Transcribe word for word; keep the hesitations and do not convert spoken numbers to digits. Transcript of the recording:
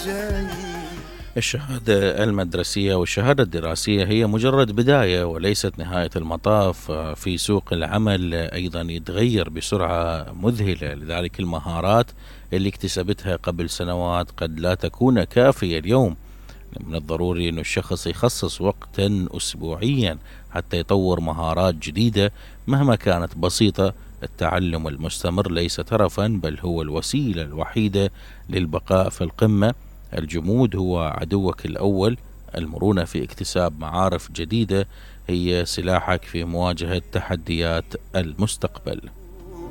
الشهادة المدرسية والشهادة الدراسية هي مجرد بداية وليست نهاية المطاف. في سوق العمل أيضا يتغير بسرعة مذهلة، لذلك المهارات اللي اكتسبتها قبل سنوات قد لا تكون كافية اليوم. من الضروري أن الشخص يخصص وقتا أسبوعيا حتى يطور مهارات جديدة مهما كانت بسيطة. التعلم المستمر ليس ترفا، بل هو الوسيلة الوحيدة للبقاء في القمة. الجمود هو عدوك الأول. المرونة في اكتساب معارف جديدة هي سلاحك في مواجهة تحديات المستقبل.